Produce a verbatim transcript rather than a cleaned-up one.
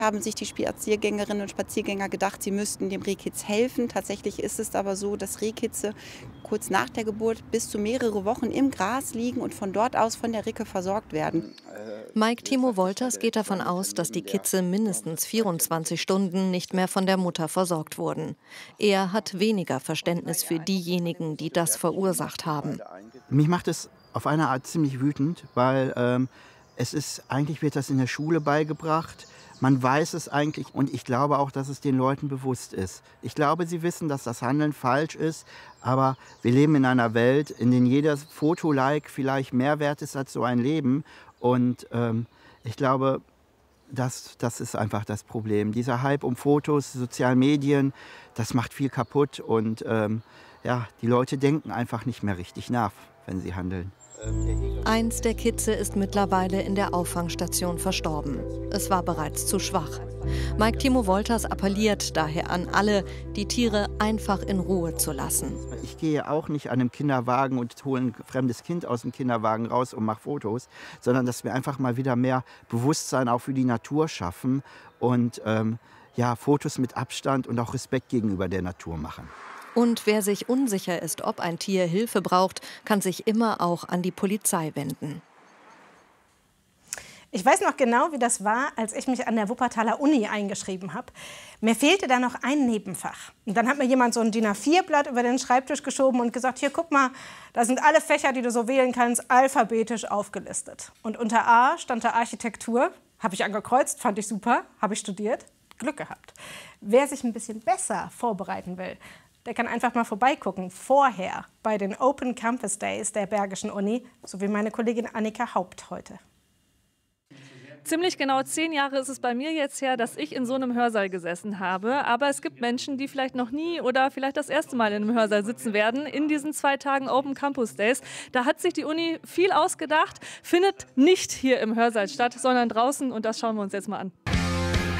Haben sich die Spaziergängerinnen und Spaziergänger gedacht, sie müssten dem Rehkitz helfen. Tatsächlich ist es aber so, dass Rehkitze kurz nach der Geburt bis zu mehrere Wochen im Gras liegen und von dort aus von der Ricke versorgt werden. Mike Timo Wolters geht davon aus, dass die Kitze mindestens vierundzwanzig Stunden nicht mehr von der Mutter versorgt wurden. Er hat weniger Verständnis für diejenigen, die das verursacht haben. Mich macht es auf eine Art ziemlich wütend, weil ähm, es ist, eigentlich wird das in der Schule beigebracht. Man weiß es eigentlich und ich glaube auch, dass es den Leuten bewusst ist. Ich glaube, sie wissen, dass das Handeln falsch ist, aber wir leben in einer Welt, in der jeder Foto-Like vielleicht mehr wert ist als so ein Leben. Und ähm, ich glaube, das, das ist einfach das Problem. Dieser Hype um Fotos, sozialen Medien, das macht viel kaputt und ähm, ja, die Leute denken einfach nicht mehr richtig nach, wenn sie handeln. Eins der Kitze ist mittlerweile in der Auffangstation verstorben. Es war bereits zu schwach. Mike Timo Wolters appelliert daher an alle, die Tiere einfach in Ruhe zu lassen. Ich gehe auch nicht an einem Kinderwagen und hole ein fremdes Kind aus dem Kinderwagen raus und mache Fotos, sondern dass wir einfach mal wieder mehr Bewusstsein auch für die Natur schaffen und ähm, ja, Fotos mit Abstand und auch Respekt gegenüber der Natur machen. Und wer sich unsicher ist, ob ein Tier Hilfe braucht, kann sich immer auch an die Polizei wenden. Ich weiß noch genau, wie das war, als ich mich an der Wuppertaler Uni eingeschrieben habe. Mir fehlte da noch ein Nebenfach. Und dann hat mir jemand so ein DIN A vier Blatt über den Schreibtisch geschoben und gesagt, hier, guck mal, da sind alle Fächer, die du so wählen kannst, alphabetisch aufgelistet. Und unter A stand da Architektur. Habe ich angekreuzt, fand ich super, habe ich studiert, Glück gehabt. Wer sich ein bisschen besser vorbereiten will, der kann einfach mal vorbeigucken, vorher bei den Open Campus Days der Bergischen Uni, so wie meine Kollegin Annika Haupt heute. Ziemlich genau zehn Jahre ist es bei mir jetzt her, dass ich in so einem Hörsaal gesessen habe. Aber es gibt Menschen, die vielleicht noch nie oder vielleicht das erste Mal in einem Hörsaal sitzen werden, in diesen zwei Tagen Open Campus Days. Da hat sich die Uni viel ausgedacht, findet nicht hier im Hörsaal statt, sondern draußen, und das schauen wir uns jetzt mal an.